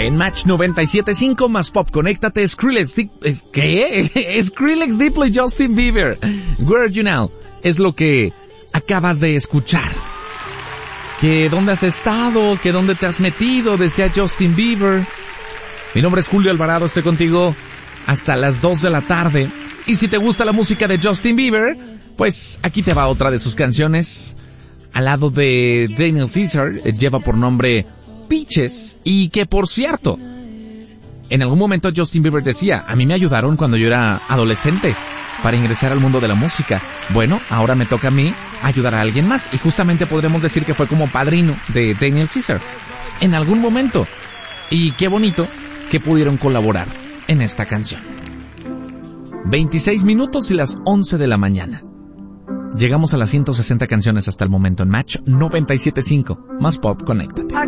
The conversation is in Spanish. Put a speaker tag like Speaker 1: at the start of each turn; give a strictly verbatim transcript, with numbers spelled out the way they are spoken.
Speaker 1: En Match noventa y siete punto cinco más Pop, conéctate. Skrillex, Di- ¿es ¿qué? Skrillex Diplo y Justin Bieber. Where are you now? Es lo que acabas de escuchar. ¿Que dónde has estado? ¿Que dónde te has metido? Decía Justin Bieber. Mi nombre es Julio Alvarado, estoy contigo hasta las dos de la tarde. Y si te gusta la música de Justin Bieber, pues aquí te va otra de sus canciones. Al lado de Daniel Caesar, eh, lleva por nombre Peaches. Y que por cierto, en algún momento Justin Bieber decía, a mí me ayudaron cuando yo era adolescente para ingresar al mundo de la música. Bueno, ahora me toca a mí ayudar a alguien más. Y justamente podremos decir que fue como padrino de Daniel Caesar en algún momento. Y qué bonito que pudieron colaborar en esta canción. veintiséis minutos y las once de la mañana. Llegamos a las ciento sesenta canciones hasta el momento en Match noventa y siete punto cinco. Más Pop, conéctate.